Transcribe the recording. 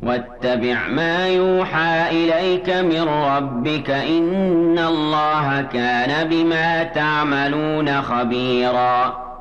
واتبع ما يوحى إليك من ربك إن الله كان بما تعملون خبيرا